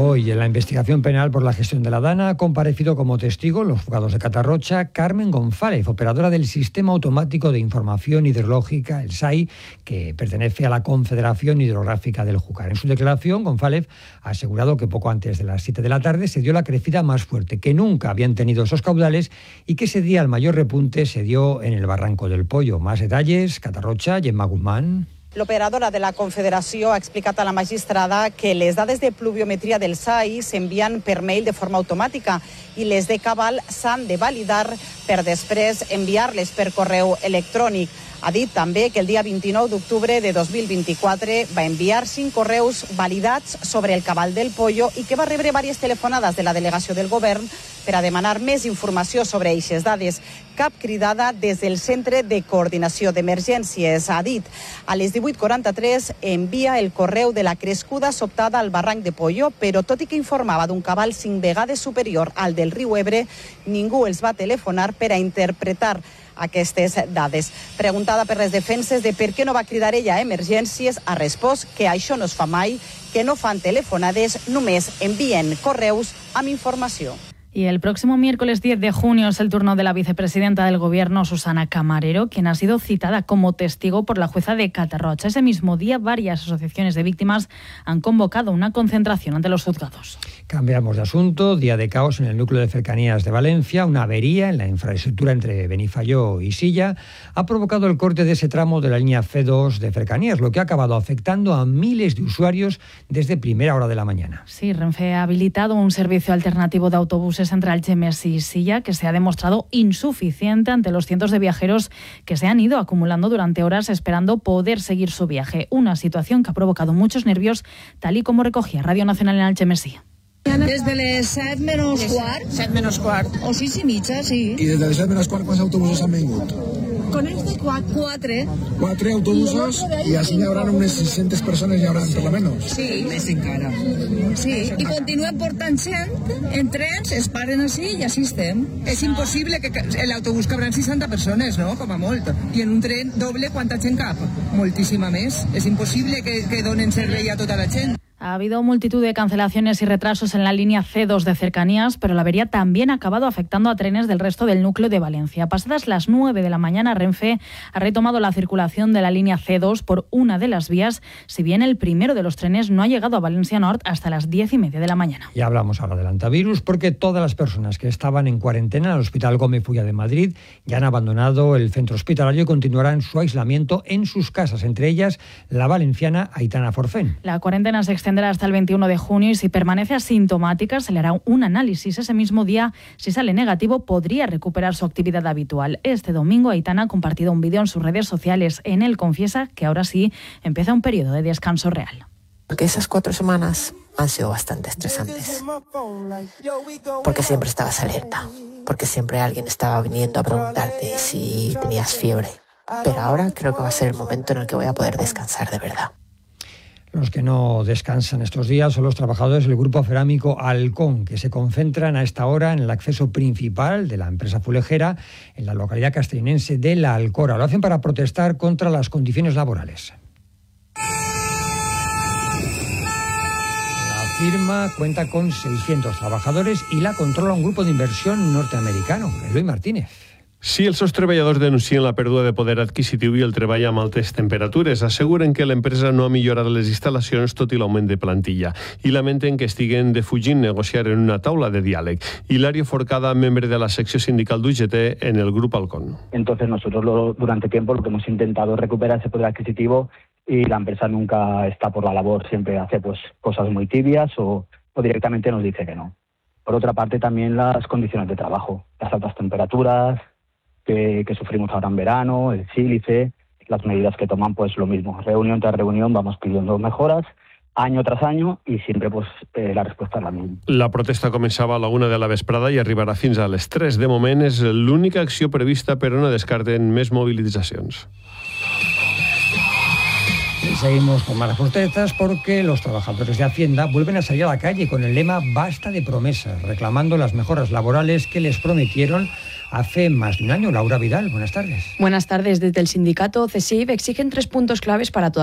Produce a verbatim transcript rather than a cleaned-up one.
Hoy, en la investigación penal por la gestión de la DANA, ha comparecido como testigo en los juzgados de Catarrocha Carmen González, operadora del Sistema Automático de Información Hidrológica, el S A I, que pertenece a la Confederación Hidrográfica del Júcar. En su declaración, González ha asegurado que poco antes de las siete de la tarde se dio la crecida más fuerte, que nunca habían tenido esos caudales y que ese día el mayor repunte se dio en el Barranco del Pollo. Más detalles, Catarrocha, Gemma Guzmán. L'operadora de la Confederació ha explicat a la magistrada que les dades de pluviometria del S A I s'envien per mail de forma automàtica i les de cabal s'han de validar per després enviar-les per correu electrònic. Ha dit també que el dia vint-i-nou d'octubre de dos mil vint-i-quatre va enviar cinc correus validats sobre el cabal del Pollo i que va rebre diverses telefonades de la delegació del govern per a demanar més informació sobre aquestes dades. Cap cridada des del Centre de Coordinació d'Emergències. Ha dit, a les divuit quaranta-tres envia el correu de la crescuda sobtada al barranc de Pollo, però tot i que informava d'un cabal cinc vegades superior al del riu Ebre, ningú els va telefonar per a interpretar aquestes dades. Preguntada per les defenses de per què no va cridar ella a emergències, ha respost que això no es fa mai, que no fan telefonades, només envien correus amb informació. Y el próximo miércoles diez de junio es el turno de la vicepresidenta del Gobierno, Susana Camarero, quien ha sido citada como testigo por la jueza de Catarrocha. Ese mismo día, varias asociaciones de víctimas han convocado una concentración ante los juzgados. Cambiamos de asunto. Día de caos en el núcleo de cercanías de Valencia. Una avería en la infraestructura entre Benifayó y Silla ha provocado el corte de ese tramo de la línea C dos de cercanías, lo que ha acabado afectando a miles de usuarios desde primera hora de la mañana. Sí, Renfe ha habilitado un servicio alternativo de autobuses entre Algemesí y Silla, que se ha demostrado insuficiente ante los cientos de viajeros que se han ido acumulando durante horas esperando poder seguir su viaje. Una situación que ha provocado muchos nervios, tal y como recogía Radio Nacional en Algemesí. Des de les set menys quart. set menys quart. O sis i mitja, sí. I des de les set menys quart, quants autobusos han vingut? Con este quatre. Quatre. Quatre autobusos i així hi haurà unes sis-centes persones, hi haurà per lo menos. Sí. Més encara. Sí, i continuen portant gent en trens, es paren així i així estem. És impossible que l'autobús cabran seixanta persones, no? Com a molt. I en un tren doble, quanta gent cap? Moltíssima més. És impossible que, que donen servei a tota la gent. Ha habido multitud de cancelaciones y retrasos en la línea C dos de cercanías, pero la avería también ha acabado afectando a trenes del resto del núcleo de Valencia. Pasadas las nueve de la mañana, Renfe ha retomado la circulación de la línea C dos por una de las vías, si bien el primero de los trenes no ha llegado a Valencia Nord hasta las diez y media de la mañana. Y hablamos ahora del antivirus, porque todas las personas que estaban en cuarentena en el Hospital Gómez Fulla de Madrid ya han abandonado el centro hospitalario y continuarán su aislamiento en sus casas, entre ellas la valenciana Aitana Forfén. La cuarentena se extenderá hasta el veintiuno de junio y si permanece asintomática se le hará un análisis. Ese mismo día, si sale negativo, podría recuperar su actividad habitual. Este domingo, Aitana ha compartido un vídeo en sus redes sociales. En él confiesa que ahora sí empieza un periodo de descanso real. Porque esas cuatro semanas han sido bastante estresantes. Porque siempre estabas alerta. Porque siempre alguien estaba viniendo a preguntarte si tenías fiebre. Pero ahora creo que va a ser el momento en el que voy a poder descansar de verdad. Los que no descansan estos días son los trabajadores del grupo cerámico Alcón, que se concentran a esta hora en el acceso principal de la empresa fulejera en la localidad castellonense de La Alcora. Lo hacen para protestar contra las condiciones laborales. La firma cuenta con seiscientos trabajadores y la controla un grupo de inversión norteamericano, Eloy Martínez. Sí, els seus treballadors denuncien la pèrdua de poder adquisitiu i el treball amb altes temperatures. Asseguren que l'empresa no ha millorat les instal·lacions tot i l'augment de plantilla i lamenten que estiguen defugint negociar en una taula de diàleg. Hilario Forcada, membre de la secció sindical d'U G T en el Grupo Alcón. Entonces nosotros lo, durante tiempo lo que hemos intentado es recuperar ese poder adquisitivo y la empresa nunca está por la labor, siempre hace pues cosas muy tibias o, o directamente nos dice que no. Por otra parte también las condiciones de trabajo, las altas temperaturas, Que, que sufrimos ahora en verano, el sílice, las medidas que toman, pues lo mismo. Reunión tras reunión vamos pidiendo mejoras, año tras año, y siempre pues eh, la respuesta es la misma. La protesta començava a la una de la vesprada i arribarà fins a les tres. De moment és l'única acció prevista, però no descarten més mobilitzacions. Y seguimos con malas protestas porque los trabajadores de Hacienda vuelven a salir a la calle con el lema «Basta de promesas», reclamando las mejoras laborales que les prometieron hace más de un año. Laura Vidal, buenas tardes. Buenas tardes. Desde el sindicato C E S I V exigen tres puntos claves para toda